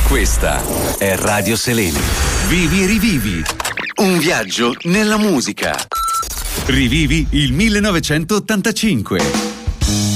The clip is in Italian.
Questa è Radio Selene. Vivi e rivivi. Un viaggio nella musica. Rivivi il 1985.